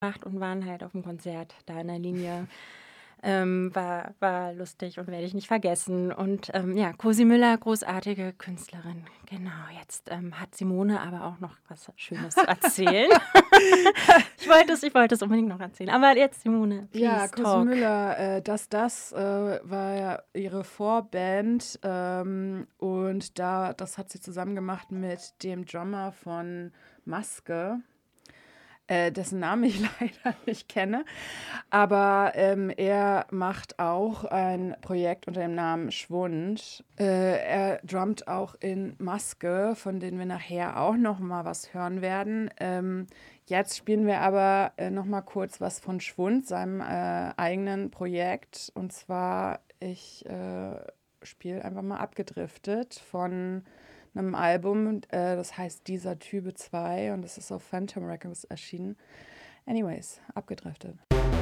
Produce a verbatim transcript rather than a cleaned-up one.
gemacht und waren halt auf dem Konzert da in der Linie. Ähm, war war lustig und werde ich nicht vergessen. Und, ähm, ja, Cosi Müller, großartige Künstlerin. Genau, jetzt, ähm, hat Simone aber auch noch was Schönes zu erzählen. Ich wollte es ich wollte es unbedingt noch erzählen. Aber jetzt, Simone, Ja, please Cosi talk. Müller, äh, das das äh, war ja ihre Vorband ähm, und da das hat sie zusammen gemacht mit dem Drummer von Maske, äh, dessen Namen ich leider nicht kenne. Aber ähm, er macht auch ein Projekt unter dem Namen Schwund. Äh, er drummt auch in Maske, von denen wir nachher auch noch mal was hören werden. Ähm, jetzt spielen wir aber äh, noch mal kurz was von Schwund, seinem äh, eigenen Projekt. Und zwar, ich äh, spiele einfach mal Abgedriftet von einem Album, äh, das heißt Dieser Type zwei und das ist auf Phantom Records erschienen. Anyways, Abgedriftet.